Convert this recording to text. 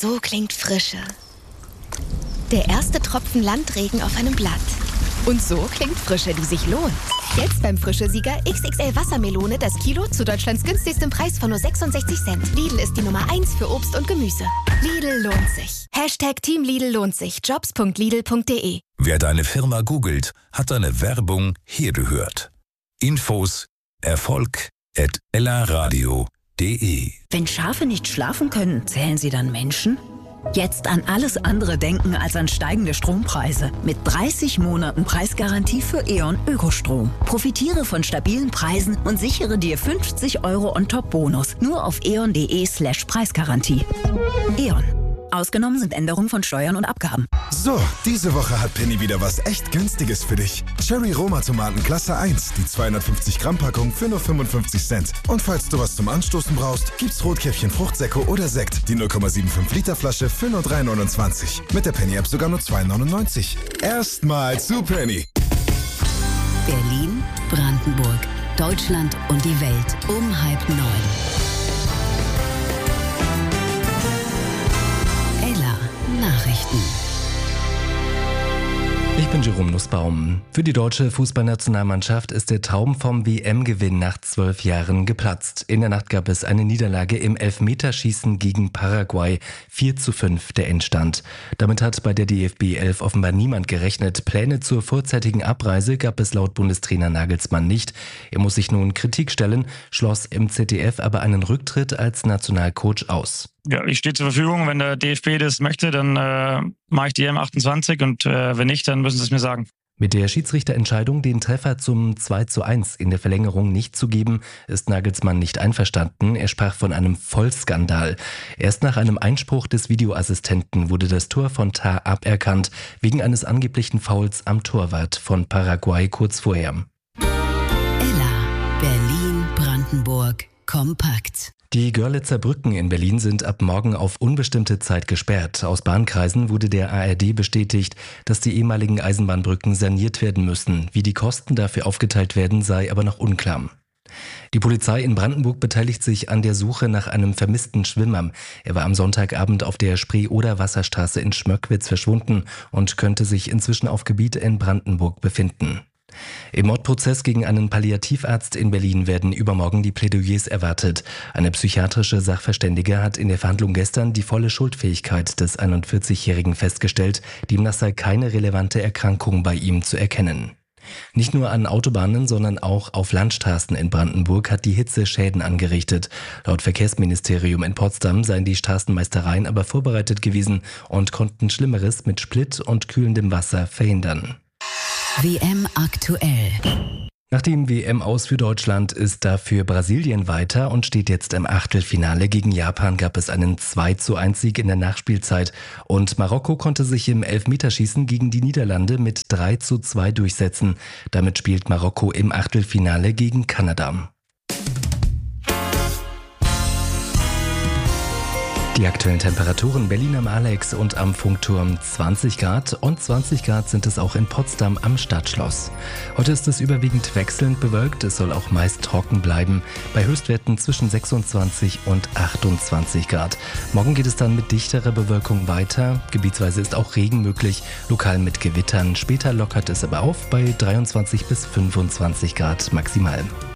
So klingt Frische. Der erste Tropfen Landregen auf einem Blatt. Und so klingt Frische, die sich lohnt. Jetzt beim Frische-Sieger XXL Wassermelone das Kilo zu Deutschlands günstigstem Preis von nur 66 Cent. Lidl ist die Nummer 1 für Obst und Gemüse. Lidl lohnt sich. #Team Lidl lohnt sich. Jobs.lidl.de. Wer deine Firma googelt, hat deine Werbung hier gehört. Infos erfolg@ellaradio.de. Wenn Schafe nicht schlafen können, zählen sie dann Menschen? Jetzt an alles andere denken als an steigende Strompreise. Mit 30 Monaten Preisgarantie für E.ON Ökostrom. Profitiere von stabilen Preisen und sichere dir 50 € on-top-Bonus. Nur auf eon.de/Preisgarantie. E.ON. Ausgenommen sind Änderungen von Steuern und Abgaben. So, diese Woche hat Penny wieder was echt Günstiges für dich. Cherry Roma Tomaten Klasse 1, die 250 Gramm Packung für nur 55 Cent. Und falls du was zum Anstoßen brauchst, gibt's Rotkäppchen Fruchtsäcko oder Sekt, die 0,75 Liter Flasche für nur 3,29. Mit der Penny App sogar nur 2,99. Erstmal zu Penny. Berlin, Brandenburg, Deutschland und die Welt um 8:30. Nachrichten. Ich bin Jerome Nussbaum. Für die deutsche Fußballnationalmannschaft ist der Traum vom WM-Gewinn nach 12 Jahren geplatzt. In der Nacht gab es eine Niederlage im Elfmeterschießen gegen Paraguay. 4:5 der Endstand. Damit hat bei der DFB 11 offenbar niemand gerechnet. Pläne zur vorzeitigen Abreise gab es laut Bundestrainer Nagelsmann nicht. Er muss sich nun Kritik stellen, schloss im ZDF aber einen Rücktritt als Nationalcoach aus. Ja, ich stehe zur Verfügung. Wenn der DFB das möchte, dann mache ich die M28 und wenn nicht, dann müssen sie es mir sagen. Mit der Schiedsrichterentscheidung, den Treffer zum 2:1 in der Verlängerung nicht zu geben, ist Nagelsmann nicht einverstanden. Er sprach von einem Vollskandal. Erst nach einem Einspruch des Videoassistenten wurde das Tor von Tah aberkannt, wegen eines angeblichen Fouls am Torwart von Paraguay kurz vorher. Ella, Berlin, Brandenburg, kompakt. Die Görlitzer Brücken in Berlin sind ab morgen auf unbestimmte Zeit gesperrt. Aus Bahnkreisen wurde der ARD bestätigt, dass die ehemaligen Eisenbahnbrücken saniert werden müssen. Wie die Kosten dafür aufgeteilt werden, sei aber noch unklar. Die Polizei in Brandenburg beteiligt sich an der Suche nach einem vermissten Schwimmer. Er war am Sonntagabend auf der Spree-Oder-Wasserstraße in Schmöckwitz verschwunden und könnte sich inzwischen auf Gebiet in Brandenburg befinden. Im Mordprozess gegen einen Palliativarzt in Berlin werden übermorgen die Plädoyers erwartet. Eine psychiatrische Sachverständige hat in der Verhandlung gestern die volle Schuldfähigkeit des 41-Jährigen festgestellt. Demnach sei keine relevante Erkrankung bei ihm zu erkennen. Nicht nur an Autobahnen, sondern auch auf Landstraßen in Brandenburg hat die Hitze Schäden angerichtet. Laut Verkehrsministerium in Potsdam seien die Straßenmeistereien aber vorbereitet gewesen und konnten Schlimmeres mit Split und kühlendem Wasser verhindern. WM aktuell. Nach dem WM-Aus für Deutschland ist dafür Brasilien weiter und steht jetzt im Achtelfinale. Gegen Japan gab es einen 2:1 in der Nachspielzeit und Marokko konnte sich im Elfmeterschießen gegen die Niederlande mit 3:2 durchsetzen. Damit spielt Marokko im Achtelfinale gegen Kanada. Die aktuellen Temperaturen: Berlin am Alex und am Funkturm 20 Grad und 20 Grad sind es auch in Potsdam am Stadtschloss. Heute ist es überwiegend wechselnd bewölkt, es soll auch meist trocken bleiben, bei Höchstwerten zwischen 26 und 28 Grad. Morgen geht es dann mit dichterer Bewölkung weiter, gebietsweise ist auch Regen möglich, lokal mit Gewittern. Später lockert es aber auf bei 23 bis 25 Grad maximal.